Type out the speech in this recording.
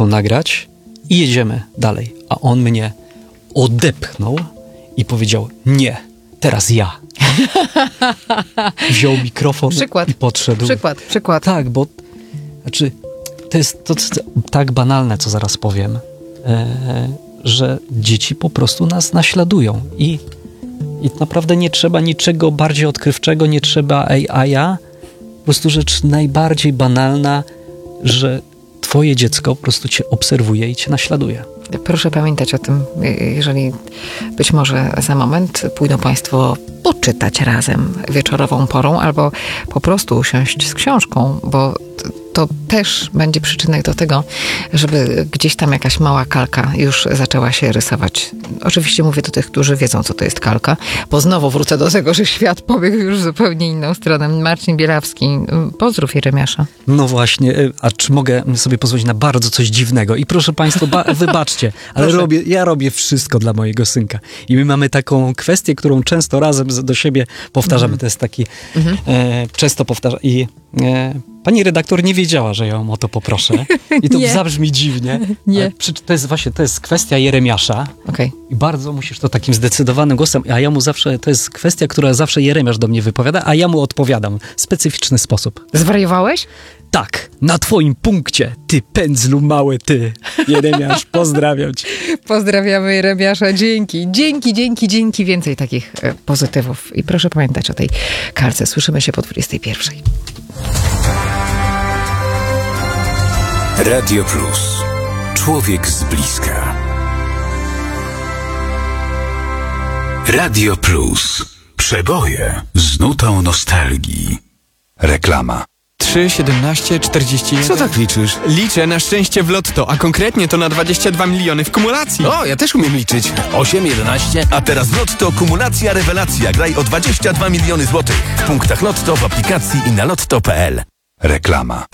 mikrofon nagrać i jedziemy dalej. A on mnie odepchnął i powiedział, nie, teraz ja. Wziął mikrofon i podszedł. Przykład. Tak, bo to jest tak banalne, co zaraz powiem, że dzieci po prostu nas naśladują i naprawdę nie trzeba niczego bardziej odkrywczego, nie trzeba AI-a. Po prostu rzecz najbardziej banalna, że twoje dziecko po prostu cię obserwuje i cię naśladuje. Proszę pamiętać o tym, jeżeli być może za moment pójdą państwo poczytać razem wieczorową porą albo po prostu usiąść z książką, bo to też będzie przyczynek do tego, żeby gdzieś tam jakaś mała kalka już zaczęła się rysować. Oczywiście mówię do tych, którzy wiedzą, co to jest kalka, bo znowu wrócę do tego, że świat pobiegł już zupełnie inną stronę. Marcin Bielawski, pozdrów Jeremiasza. No właśnie, a czy mogę sobie pozwolić na bardzo coś dziwnego? I proszę państwa, wybaczcie, ale ja robię wszystko dla mojego synka. I my mamy taką kwestię, którą często razem do siebie powtarzamy. To jest taki, często powtarza. I pani redaktor nie wiedziała, że ją o to poproszę. I to zabrzmi dziwnie. Nie. To jest kwestia Jeremiasza. Okay. I bardzo musisz to takim zdecydowanym głosem, a ja mu zawsze, to jest kwestia, która zawsze Jeremiasz do mnie wypowiada, a ja mu odpowiadam w specyficzny sposób. Zwariowałeś? Tak, na twoim punkcie, ty pędzlu mały ty. Jeremiasz, pozdrawiam cię. Pozdrawiamy Jeremiasza, dzięki. Więcej takich pozytywów. I proszę pamiętać o tej kalce. Słyszymy się po 21. Radio Plus. Człowiek z bliska. Radio Plus. Przeboje z nutą nostalgii. Reklama. 3, 17, 41. Co tak liczysz? Liczę na szczęście w lotto, a konkretnie to na 22 miliony w kumulacji. O, ja też umiem liczyć. 8, 11. A teraz w Lotto kumulacja rewelacja. Graj o 22 miliony złotych. W punktach Lotto, w aplikacji i na lotto.pl. Reklama.